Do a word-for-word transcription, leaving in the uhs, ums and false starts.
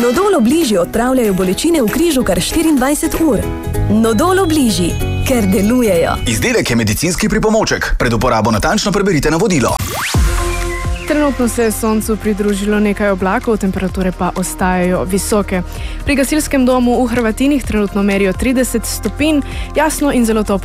Nodol Obliži odpravljajo bolečine v križu kar štiriindvajset ur. Nodol Obliži, ker delujejo. Izdelek je medicinski pripomoček. Pred uporabo natančno preberite navodilo. Trenutno se je soncu pridružilo nekaj oblakov, temperature pa ostajajo visoke. Pri gasilskem domu v Hrvatinih trenutno merijo trideset stopinj, jasno in zelo toplo